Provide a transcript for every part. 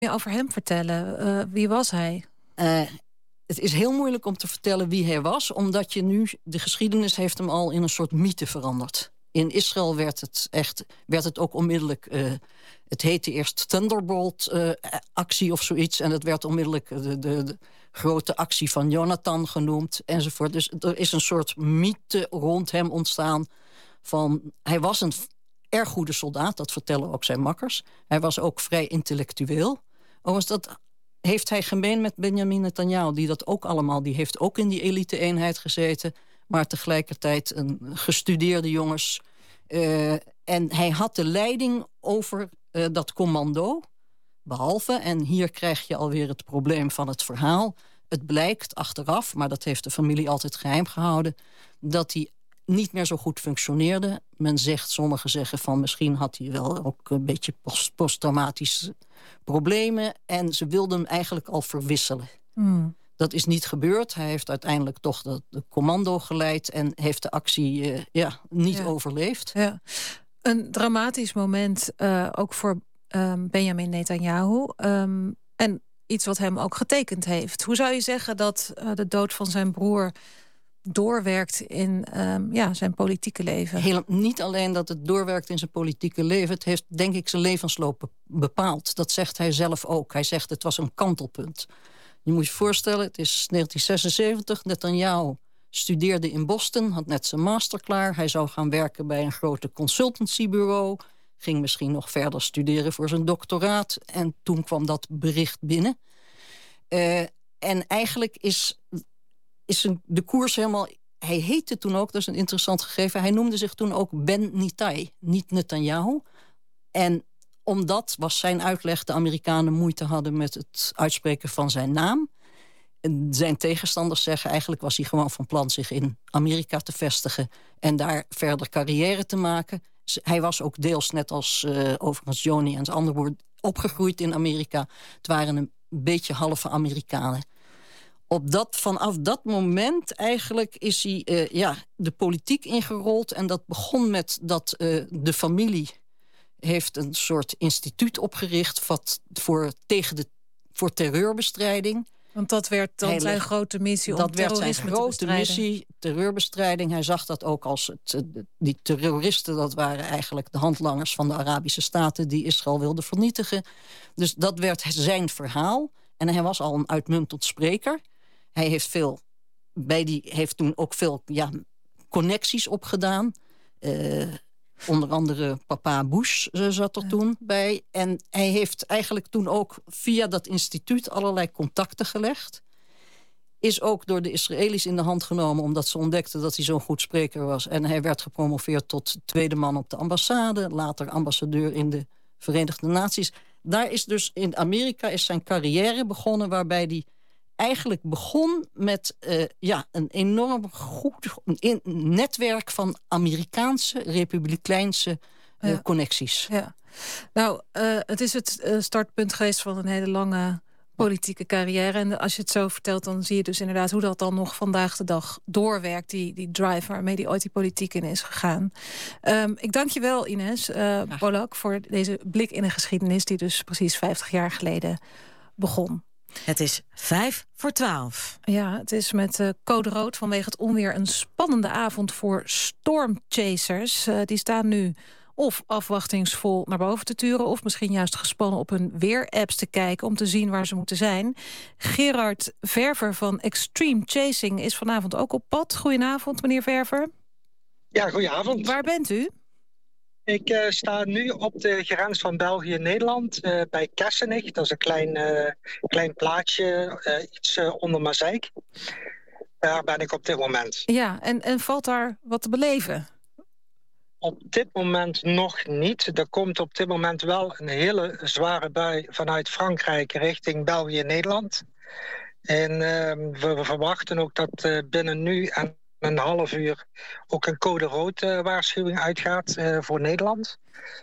Over hem vertellen? Wie was hij? Het is heel moeilijk om te vertellen wie hij was, omdat de geschiedenis heeft hem al in een soort mythe veranderd. In Israël werd het ook onmiddellijk, het heette eerst Thunderbolt-actie of zoiets, en het werd onmiddellijk de grote actie van Jonathan genoemd, enzovoort. Dus er is een soort mythe rond hem ontstaan van, hij was een erg goede soldaat, dat vertellen ook zijn makkers. Hij was ook vrij intellectueel. Dat heeft hij gemeen met Benjamin Netanyahu, die dat ook allemaal, die heeft ook in die elite-eenheid gezeten, maar tegelijkertijd een gestudeerde jongens. En hij had de leiding over dat commando, behalve, en hier krijg je alweer het probleem van het verhaal. Het blijkt achteraf, maar dat heeft de familie altijd geheim gehouden, dat hij niet meer zo goed functioneerde. Sommigen zeggen van misschien had hij wel ook een beetje posttraumatische problemen. En ze wilden hem eigenlijk al verwisselen. Dat is niet gebeurd. Hij heeft uiteindelijk toch de commando geleid en heeft de actie niet overleefd. Ja. Een dramatisch moment ook voor Benjamin Netanyahu. En iets wat hem ook getekend heeft. Hoe zou je zeggen dat de dood van zijn broer doorwerkt in zijn politieke leven? Niet alleen dat het doorwerkt in zijn politieke leven, het heeft denk ik zijn levensloop bepaald. Dat zegt hij zelf ook. Hij zegt het was een kantelpunt. Je moet je voorstellen, het is 1976, Netanyahu studeerde in Boston, had net zijn master klaar. Hij zou gaan werken bij een grote consultancybureau, ging misschien nog verder studeren voor zijn doctoraat. En toen kwam dat bericht binnen. En eigenlijk is de koers helemaal. Hij heette toen ook, dat is een interessant gegeven, hij noemde zich toen ook Ben Nitai, niet Netanyahu. En omdat, was zijn uitleg, de Amerikanen moeite hadden met het uitspreken van zijn naam. En zijn tegenstanders zeggen eigenlijk was hij gewoon van plan zich in Amerika te vestigen en daar verder carrière te maken. Hij was ook deels, net als overigens Joni en zijn andere broer, opgegroeid in Amerika. Het waren een beetje halve Amerikanen. Vanaf dat moment eigenlijk is hij de politiek ingerold. En dat begon met dat de familie heeft een soort instituut opgericht voor terreurbestrijding. Want dat werd dan zijn grote missie om terrorisme te bestrijden. Missie, terreurbestrijding. Hij zag dat ook als die terroristen, dat waren eigenlijk de handlangers van de Arabische Staten die Israël wilden vernietigen. Dus dat werd zijn verhaal. En hij was al een uitmuntend spreker. Hij heeft toen ook veel connecties opgedaan. Onder andere papa Bush zat er toen bij. En hij heeft eigenlijk toen ook via dat instituut allerlei contacten gelegd. Is ook door de Israëli's in de hand genomen, omdat ze ontdekten dat hij zo'n goed spreker was. En hij werd gepromoveerd tot tweede man op de ambassade. Later ambassadeur in de Verenigde Naties. Daar is dus in Amerika is zijn carrière begonnen, waarbij hij eigenlijk begon met een enorm goed netwerk van Amerikaanse republikeinse connecties. Ja. Nou, het is het startpunt geweest van een hele lange politieke carrière. En als je het zo vertelt, dan zie je dus inderdaad hoe dat dan nog vandaag de dag doorwerkt. Die drive waarmee die ooit die politiek in is gegaan. Ik dank je wel, Ines Polak, voor deze blik in een geschiedenis die dus precies 50 jaar geleden begon. Het is 11:55. Ja, het is met code rood vanwege het onweer een spannende avond voor stormchasers. Die staan nu of afwachtingsvol naar boven te turen, of misschien juist gespannen op hun weerapps te kijken om te zien waar ze moeten zijn. Gerard Verver van Extreme Chasing is vanavond ook op pad. Goedenavond, meneer Verver. Ja, goedenavond. Waar bent u? Ik sta nu op de grens van België en Nederland bij Kessenich. Dat is een klein plaatsje, iets onder Mazeik. Daar ben ik op dit moment. Ja, en valt daar wat te beleven? Op dit moment nog niet. Er komt op dit moment wel een hele zware bui vanuit Frankrijk richting België en Nederland. En we verwachten ook dat binnen nu en een half uur ook een code rood waarschuwing uitgaat voor Nederland.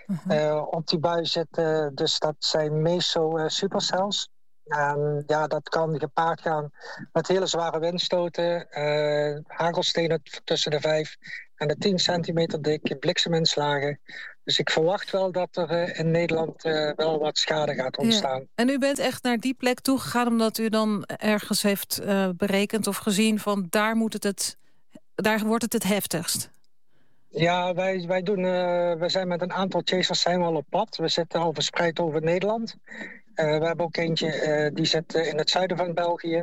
Op die bui zitten, dus dat zijn meso supercells. En dat kan gepaard gaan met hele zware windstoten, hagelstenen tussen de 5 en de 10 centimeter dik blikseminslagen. Dus ik verwacht wel dat er in Nederland wel wat schade gaat ontstaan. Ja. En u bent echt naar die plek toegegaan omdat u dan ergens heeft berekend of gezien van daar wordt het heftigst? Ja, we zijn met een aantal chasers zijn we al op pad. We zitten al verspreid over Nederland. We hebben ook eentje die zit in het zuiden van België.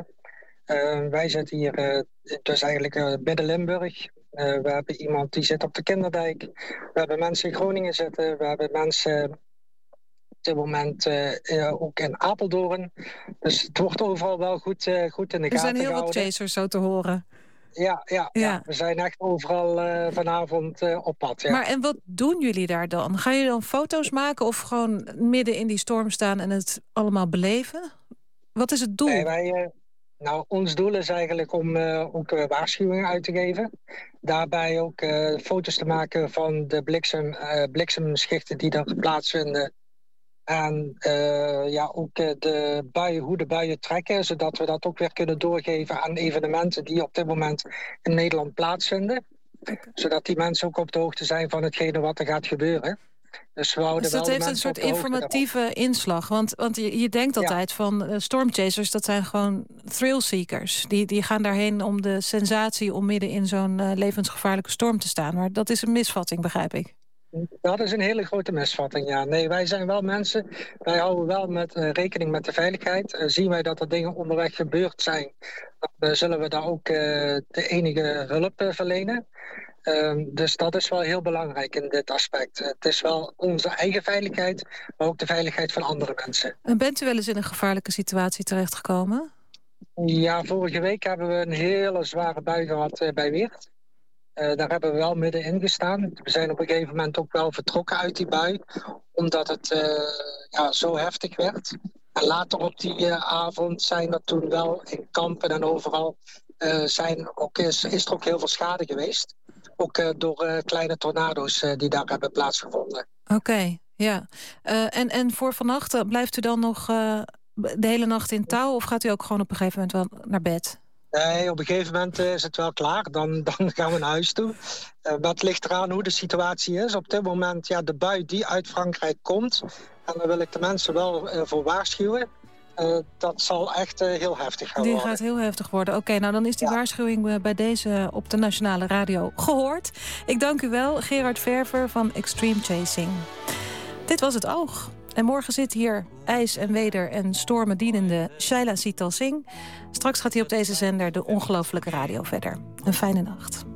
Wij zitten hier dus eigenlijk Midden-Limburg. We hebben iemand die zit op de Kinderdijk. We hebben mensen in Groningen zitten. We hebben mensen op dit moment ook in Apeldoorn. Dus het wordt overal wel goed in de gaten gehouden. Er zijn heel wat chasers zo te horen. Ja, we zijn echt overal vanavond op pad. Ja. Maar en wat doen jullie daar dan? Gaan jullie dan foto's maken of gewoon midden in die storm staan en het allemaal beleven? Wat is het doel? Nee, ons doel is eigenlijk om ook waarschuwingen uit te geven. Daarbij ook foto's te maken van de bliksemschichten die er plaatsvinden. En ook hoe de buien trekken, zodat we dat ook weer kunnen doorgeven aan evenementen die op dit moment in Nederland plaatsvinden. Zodat die mensen ook op de hoogte zijn van hetgene wat er gaat gebeuren. Dus dat heeft een soort informatieve inslag. Want je denkt altijd van stormchasers, dat zijn gewoon thrillseekers. Die gaan daarheen om de sensatie om midden in zo'n levensgevaarlijke storm te staan. Maar dat is een misvatting, begrijp ik. Dat is een hele grote misvatting, ja. Nee, wij zijn wel mensen, wij houden wel rekening met de veiligheid. Zien wij dat er dingen onderweg gebeurd zijn, dan zullen we daar ook de enige hulp verlenen. Dus dat is wel heel belangrijk in dit aspect. Het is wel onze eigen veiligheid, maar ook de veiligheid van andere mensen. En bent u wel eens in een gevaarlijke situatie terechtgekomen? Ja, vorige week hebben we een hele zware bui gehad bij Weert. Daar hebben we wel middenin gestaan. We zijn op een gegeven moment ook wel vertrokken uit die bui, omdat het zo heftig werd. En later op die avond zijn er toen wel in kampen en overal is er ook heel veel schade geweest. Ook door kleine tornado's die daar hebben plaatsgevonden. Oké, ja. En voor vannacht blijft u dan nog de hele nacht in touw? Of gaat u ook gewoon op een gegeven moment wel naar bed? Nee, op een gegeven moment is het wel klaar. Dan gaan we naar huis toe. Maar het ligt eraan hoe de situatie is. Op dit moment, de bui die uit Frankrijk komt. En daar wil ik de mensen wel voor waarschuwen. Dat zal echt heel heftig gaan worden. Die gaat heel heftig worden. Oké, nou dan is die waarschuwing bij deze op de Nationale Radio gehoord. Ik dank u wel, Gerard Verver van Extreme Chasing. Dit was Het Oog. En morgen zit hier ijs en weder en stormen dienende Shaila Sital Singh. Straks gaat hij op deze zender De Ongelooflijke Radio verder. Een fijne nacht.